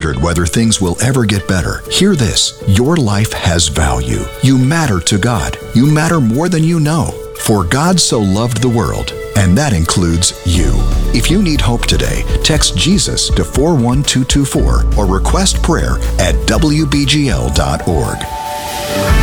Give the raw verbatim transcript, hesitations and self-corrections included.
wondered whether things will ever get better, hear this. Your life has value. You matter to God. You matter more than you know. For God so loved the world, and that includes you. If you need hope today, text Jesus to four one two two four or request prayer at W B G L dot org.